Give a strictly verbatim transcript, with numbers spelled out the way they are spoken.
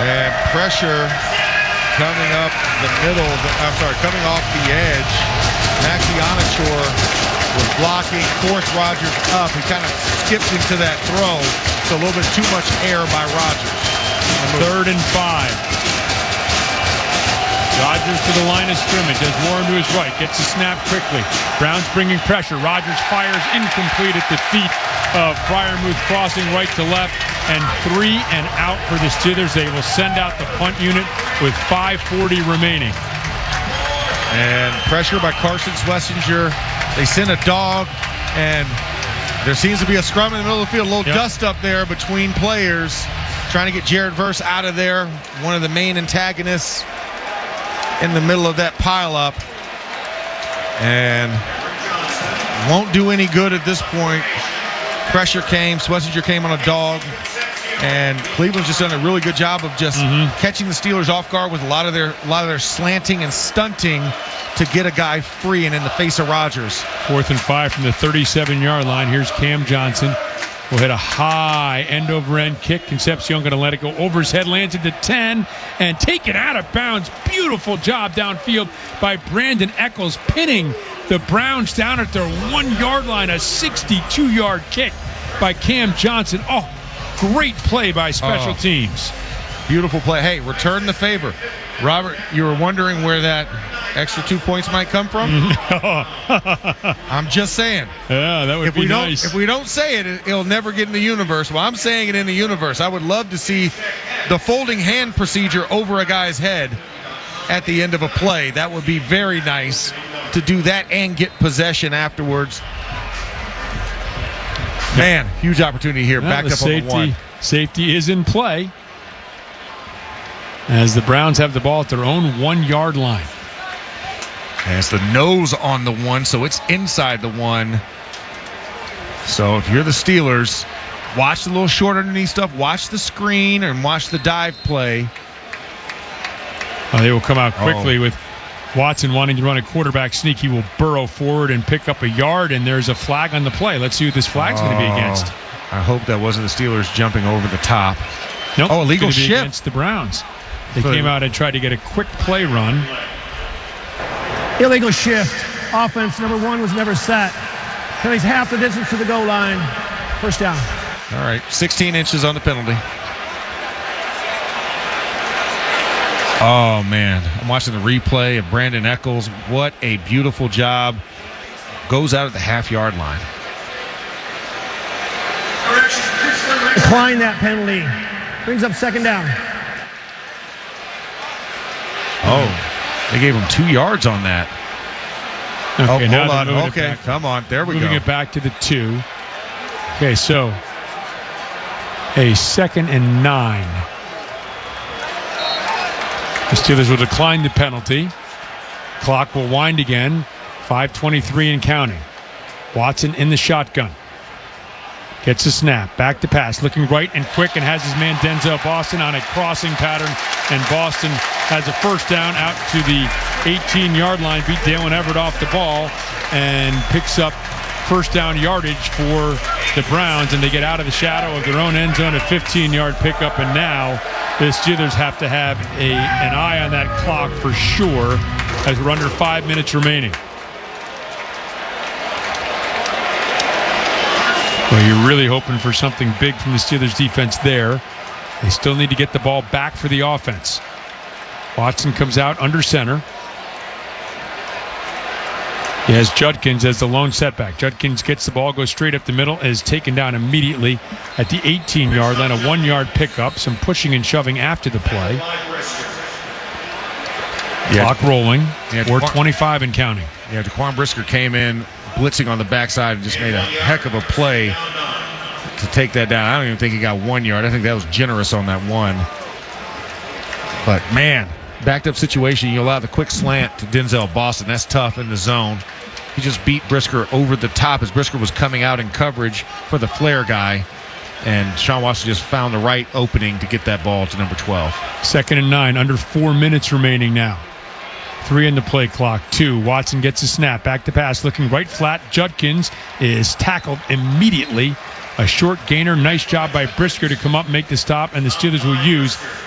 And pressure coming up the middle. I'm sorry, coming off the edge. Maxi Onachor was blocking, forced Rogers up. He kind of skipped into that throw. So a little bit too much air by Rogers. Third and five. Rogers to the line of scrimmage as Warren to his right. Gets the snap quickly. Browns bringing pressure. Rogers fires incomplete at the feet of Freiermuth, crossing right to left. And three and out for the Steelers. They will send out the punt unit with five forty remaining. And pressure by Carson Schlesinger. They send a dog, and there seems to be a scrum in the middle of the field. A little yep. dust up there between players. Trying to get Jared Verse out of there. One of the main antagonists in the middle of that pileup. And won't do any good at this point. Pressure came. Schlesinger came on a dog. And Cleveland's just done a really good job of just mm-hmm. catching the Steelers off guard with a lot of their a lot of their slanting and stunting to get a guy free and in the face of Rodgers. Fourth and five from the thirty-seven-yard line. Here's Cam Johnson. Will hit a high end-over-end kick. Concepcion going to let it go over his head. Lands at the ten and taken out of bounds. Beautiful job downfield by Brandon Echols, pinning the Browns down at their one-yard line. A sixty-two-yard kick by Cam Johnson. Oh, great play by special oh, teams. Beautiful play. Hey, return the favor. Robert, you were wondering where that extra two points might come from? I'm just saying. Yeah, that would if be we nice. Don't, if we don't say it, it'll never get in the universe. Well, I'm saying it in the universe. I would love to see the folding hand procedure over a guy's head at the end of a play. That would be very nice to do that and get possession afterwards. Man, huge opportunity here. Well, backed up safety, on the one. Safety is in play as the Browns have the ball at their own one-yard line. And it's the nose on the one, so it's inside the one. So if you're the Steelers, watch the little short underneath stuff, watch the screen, and watch the dive play. Well, they will come out quickly oh. with Watson wanting to run a quarterback sneak. He will burrow forward and pick up a yard, and there's a flag on the play. Let's see what this flag's oh, going to be against. I hope that wasn't the Steelers jumping over the top. Nope. Oh, illegal it's shift against the Browns. They so, came out and tried to get a quick play run. Illegal shift. Offense number one was never set. Penalty's half the distance to the goal line. First down. All right, sixteen inches on the penalty. Oh, man. I'm watching the replay of Brandon Echols. What a beautiful job. Goes out at the half-yard line. Decline that penalty. Brings up second down. Oh, they gave him two yards on that. Okay, oh, now hold on. Okay, back. Come on. There we moving go. Moving it back to the two. Okay, so a second and nine. The Steelers will decline the penalty. Clock will wind again. five twenty-three and counting. Watson in the shotgun. Gets a snap. Back to pass. Looking right and quick and has his man Denzel Boston on a crossing pattern. And Boston has a first down out to the eighteen-yard line. Beat Dalen Everett off the ball and picks up first down yardage for the Browns. And they get out of the shadow of their own end zone. A fifteen-yard pickup. And now the Steelers have to have a, an eye on that clock for sure as we're under five minutes remaining. Well, you're really hoping for something big from the Steelers defense there. They still need to get the ball back for the offense. Watson comes out under center. He has Judkins as the lone setback. Judkins gets the ball, goes straight up the middle, is taken down immediately at the eighteen-yard line. A one-yard pickup, some pushing and shoving after the play. Yeah, clock rolling. Yeah, four twenty-five and counting. Yeah, Jaquan Brisker came in blitzing on the backside and just made a heck of a play to take that down. I don't even think he got one yard. I think that was generous on that one. But, man, backed up situation. You allow the quick slant to Denzel Boston. That's tough in the zone. He just beat Brisker over the top as Brisker was coming out in coverage for the flare guy. And Sean Watson just found the right opening to get that ball to number twelve. Second and nine, under four minutes remaining now. Three in the play clock. Two. Watson gets a snap. Back to pass. Looking right flat. Judkins is tackled immediately. A short gainer. Nice job by Brisker to come up and make the stop. And the Steelers will use